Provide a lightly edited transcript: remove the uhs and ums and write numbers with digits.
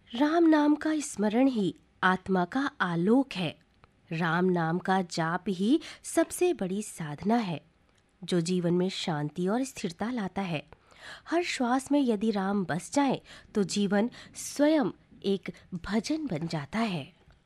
राम नाम का स्मरण ही आत्मा का आलोक है। राम नाम का जाप ही सबसे बड़ी साधना है जो जीवन में शांति और स्थिरता लाता है। हर श्वास में यदि राम बस जाए तो जीवन स्वयं एक भजन बन जाता है।